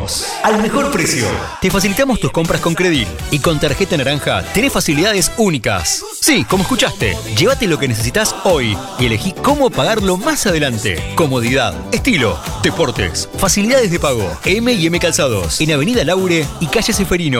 Al mejor precio. Te facilitamos tus compras con Credil y con tarjeta naranja tenés facilidades únicas. Sí, como escuchaste, llévate lo que necesitas hoy y elegí cómo pagarlo más adelante. Comodidad, estilo, deportes, facilidades de pago. M&M Calzados en Avenida Laure y Calle Seferino.